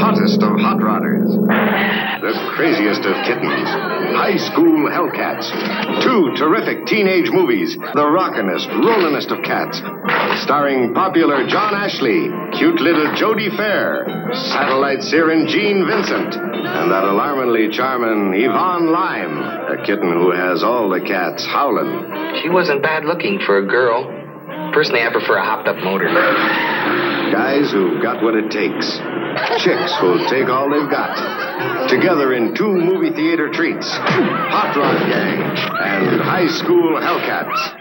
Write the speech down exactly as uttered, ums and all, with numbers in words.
hottest of hot rodders, the craziest of kittens, high school Hellcats, two terrific teenage movies, the rockin'est, rollin'est of cats, starring popular John Ashley, cute little Jodie Fair, satellite seer Gene Vincent, and that alarmingly charming Yvonne Lime, a kitten who has all the cats howling. She wasn't bad looking for a girl. Personally, I prefer a hopped-up motor. Guys who've got what it takes. Chicks who'll take all they've got. Together in two movie theater treats. Hot Rod Gang and High School Hellcats.